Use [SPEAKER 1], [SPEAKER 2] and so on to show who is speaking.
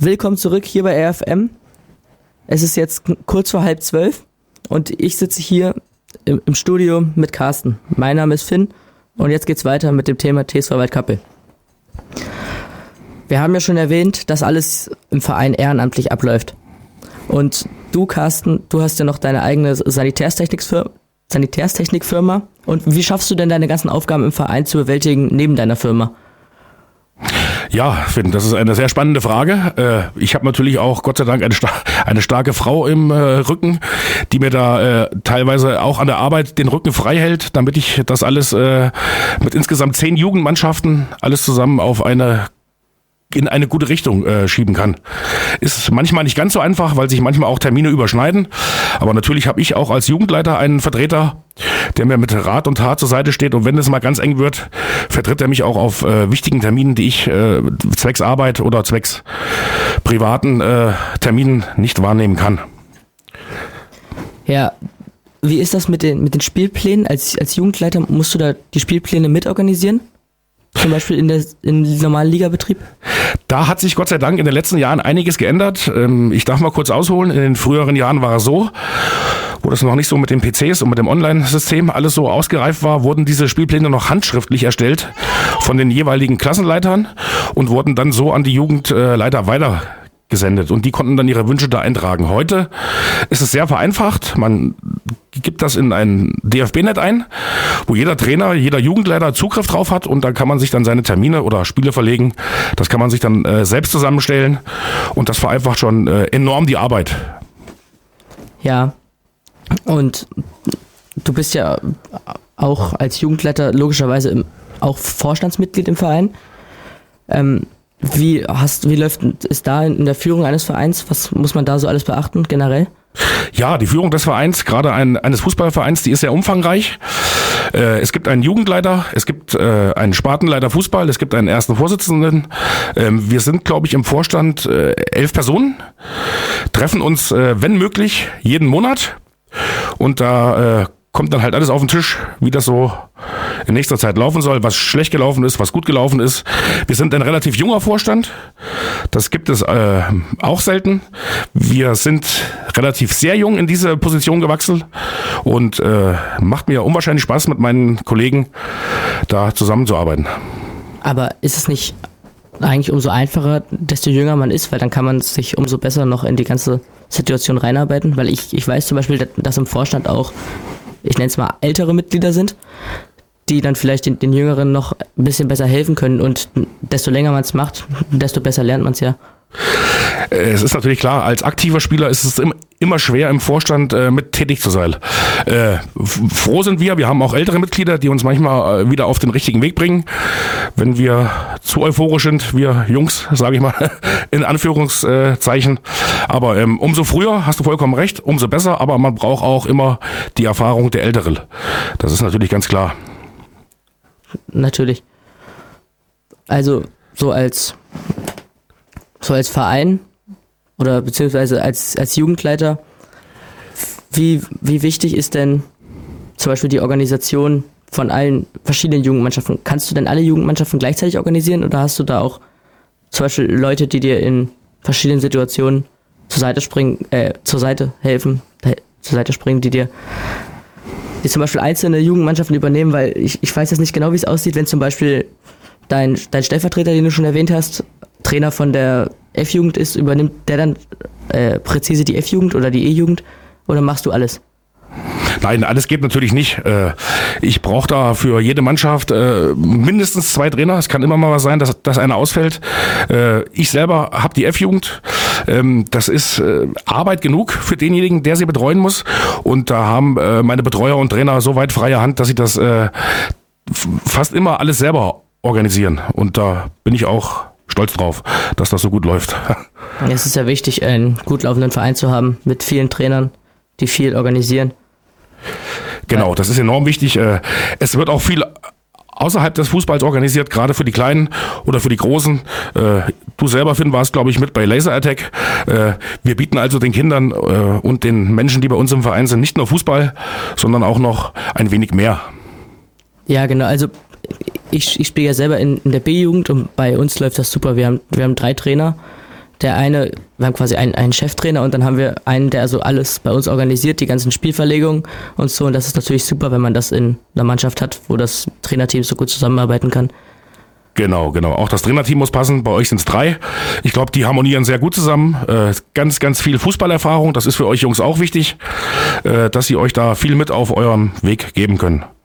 [SPEAKER 1] Willkommen zurück hier bei RFM. Es ist jetzt kurz vor 11:30 und ich sitze hier im Studio mit Carsten. Mein Name ist Finn und jetzt geht's weiter mit dem Thema TSV Waldkappel. Wir haben ja schon erwähnt, dass alles im Verein ehrenamtlich abläuft. Und du, Carsten, du hast ja noch deine eigene Sanitärstechnikfirma. Und wie schaffst du denn deine ganzen Aufgaben im Verein zu bewältigen neben deiner Firma?
[SPEAKER 2] Ja, Finn, das ist eine sehr spannende Frage. Ich habe natürlich auch, Gott sei Dank, eine starke Frau im Rücken, die mir da teilweise auch an der Arbeit den Rücken frei hält, damit ich das alles mit insgesamt 10 Jugendmannschaften alles zusammen in eine gute Richtung schieben kann. Ist manchmal nicht ganz so einfach, weil sich manchmal auch Termine überschneiden. Aber natürlich habe ich auch als Jugendleiter einen Vertreter, der mir mit Rat und Tat zur Seite steht. Und wenn es mal ganz eng wird, vertritt er mich auch auf wichtigen Terminen, die ich zwecks Arbeit oder zwecks privaten Terminen nicht wahrnehmen kann.
[SPEAKER 1] Ja, wie ist das mit den Spielplänen? Als Jugendleiter musst du da die Spielpläne mitorganisieren? Zum Beispiel im normalen Ligabetrieb?
[SPEAKER 2] Da hat sich Gott sei Dank in den letzten Jahren einiges geändert. Ich darf mal kurz ausholen. In den früheren Jahren war es so, wo das noch nicht so mit den PCs und mit dem Online-System alles so ausgereift war, wurden diese Spielpläne noch handschriftlich erstellt von den jeweiligen Klassenleitern und wurden dann so an die Jugendleiter weitergesendet. Und die konnten dann ihre Wünsche da eintragen. Heute ist es sehr vereinfacht. Man gibt das in ein DFB-Net ein, wo jeder Trainer, jeder Jugendleiter Zugriff drauf hat und da kann man sich dann seine Termine oder Spiele verlegen. Das kann man sich dann selbst zusammenstellen und das vereinfacht schon enorm die Arbeit.
[SPEAKER 1] Ja, und du bist ja auch als Jugendleiter logischerweise auch Vorstandsmitglied im Verein. Wie läuft es da in der Führung eines Vereins? Was muss man da so alles beachten generell?
[SPEAKER 2] Ja, die Führung des Vereins, gerade eines Fußballvereins, die ist sehr umfangreich. Es gibt einen Jugendleiter, es gibt einen Spartenleiter Fußball, es gibt einen ersten Vorsitzenden. Wir sind, glaube ich, im Vorstand 11 Personen, treffen uns, wenn möglich, jeden Monat. Und da kommt dann halt alles auf den Tisch, wie das so in nächster Zeit laufen soll, was schlecht gelaufen ist, was gut gelaufen ist. Wir sind ein relativ junger Vorstand. Das gibt es auch selten. Wir sind relativ sehr jung in diese Position gewachsen und macht mir unwahrscheinlich Spaß, mit meinen Kollegen da zusammenzuarbeiten.
[SPEAKER 1] Aber ist es nicht eigentlich umso einfacher, desto jünger man ist, weil dann kann man sich umso besser noch in die ganze Situation reinarbeiten? Weil ich weiß zum Beispiel, dass im Vorstand auch, ich nenne es mal, ältere Mitglieder sind, die dann vielleicht den Jüngeren noch ein bisschen besser helfen können und desto länger man es macht, desto besser lernt man es ja.
[SPEAKER 2] Es ist natürlich klar, als aktiver Spieler ist es immer schwer im Vorstand mit tätig zu sein. Froh sind wir haben auch ältere Mitglieder, die uns manchmal wieder auf den richtigen Weg bringen. Wenn wir zu euphorisch sind, wir Jungs, sage ich mal, in Anführungszeichen. Aber umso früher, hast du vollkommen recht, umso besser, aber man braucht auch immer die Erfahrung der Älteren. Das ist natürlich ganz klar.
[SPEAKER 1] Natürlich. Also so als Verein oder beziehungsweise als Jugendleiter, wie wichtig ist denn zum Beispiel die Organisation von allen verschiedenen Jugendmannschaften? Kannst du denn alle Jugendmannschaften gleichzeitig organisieren oder hast du da auch zum Beispiel Leute, die dir in verschiedenen Situationen zur Seite springen, die zum Beispiel einzelne Jugendmannschaften übernehmen, weil ich weiß jetzt nicht genau, wie es aussieht, wenn zum Beispiel dein Stellvertreter, den du schon erwähnt hast, Trainer von der F-Jugend ist, übernimmt der dann präzise die F-Jugend oder die E-Jugend oder machst du alles?
[SPEAKER 2] Nein, alles geht natürlich nicht. Ich brauche da für jede Mannschaft mindestens 2 Trainer. Es kann immer mal was sein, dass einer ausfällt. Ich selber habe die F-Jugend. Das ist Arbeit genug für denjenigen, der sie betreuen muss. Und da haben meine Betreuer und Trainer so weit freie Hand, dass sie das fast immer alles selber organisieren. Und da bin ich auch stolz drauf, dass das so gut läuft.
[SPEAKER 1] Es ist ja wichtig, einen gut laufenden Verein zu haben mit vielen Trainern, die viel organisieren.
[SPEAKER 2] Genau, das ist enorm wichtig. Es wird auch viel außerhalb des Fußballs organisiert, gerade für die Kleinen oder für die Großen. Du selber, Finn, warst, glaube ich, mit bei Laser Attack. Wir bieten also den Kindern und den Menschen, die bei uns im Verein sind, nicht nur Fußball, sondern auch noch ein wenig mehr.
[SPEAKER 1] Ja, genau. Also ich spiele ja selber in der B-Jugend und bei uns läuft das super. Wir haben 3 Trainer, wir haben quasi einen Cheftrainer und dann haben wir einen, der also alles bei uns organisiert, die ganzen Spielverlegungen und so. Und das ist natürlich super, wenn man das in einer Mannschaft hat, wo das Trainerteam so gut zusammenarbeiten kann.
[SPEAKER 2] Genau. Auch das Trainerteam muss passen. Bei euch sind es 3. Ich glaube, die harmonieren sehr gut zusammen. Ganz, ganz viel Fußballerfahrung. Das ist für euch Jungs auch wichtig, dass sie euch da viel mit auf eurem Weg geben können.